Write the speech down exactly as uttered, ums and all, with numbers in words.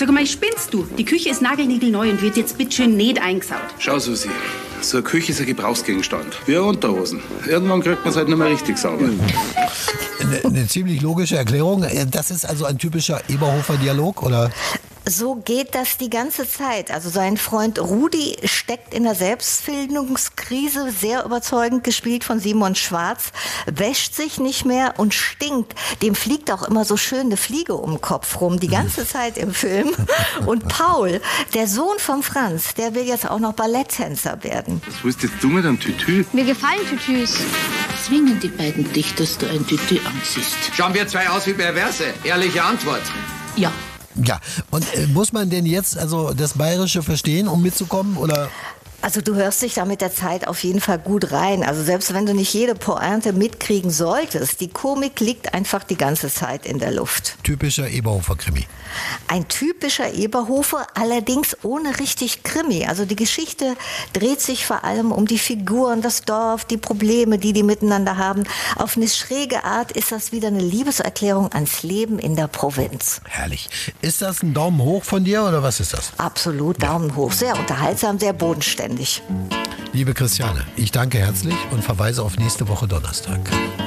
Sag mal, spinnst du? Die Küche ist nagelniegelneu und wird jetzt bitteschön nicht eingesaut. Schau, Susi, so eine Küche ist ein Gebrauchsgegenstand. Wie eine Unterhosen. Irgendwann kriegt man es halt nicht mehr richtig sauber. Eine, eine ziemlich logische Erklärung. Das ist also ein typischer Eberhofer-Dialog, oder? So geht das die ganze Zeit. Also sein Freund Rudi steckt in der Selbstfindungskrise, sehr überzeugend gespielt von Simon Schwarz, wäscht sich nicht mehr und stinkt. Dem fliegt auch immer so schön eine Fliege um den Kopf rum, die ganze Zeit im Film. Und Paul, der Sohn von Franz, der will jetzt auch noch Balletttänzer werden. Was willst jetzt du mit einem Tütü? Mir gefallen Tütüs. Zwingen die beiden dich, dass du ein Tütü anziehst? Schauen wir zwei aus wie Perverse. Ehrliche Antwort. Ja. Ja, und äh, muss man denn jetzt also das Bayerische verstehen, um mitzukommen, oder? Also du hörst dich da mit der Zeit auf jeden Fall gut rein. Also selbst wenn du nicht jede Pointe mitkriegen solltest, die Komik liegt einfach die ganze Zeit in der Luft. Typischer Eberhofer-Krimi. Ein typischer Eberhofer, allerdings ohne richtig Krimi. Also die Geschichte dreht sich vor allem um die Figuren, das Dorf, die Probleme, die die miteinander haben. Auf eine schräge Art ist das wieder eine Liebeserklärung ans Leben in der Provinz. Herrlich. Ist das ein Daumen hoch von dir, oder was ist das? Absolut Daumen hoch. Sehr unterhaltsam, sehr bodenständig. Liebe Christiane, ich danke herzlich und verweise auf nächste Woche Donnerstag.